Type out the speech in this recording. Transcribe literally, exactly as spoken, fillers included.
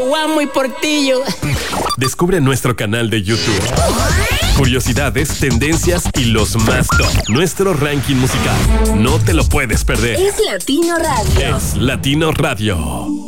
Guamo y Portillo. Descubre nuestro canal de YouTube. Curiosidades, tendencias y los más top. Nuestro ranking musical. No te lo puedes perder. Es Latino Radio. Es Latino Radio.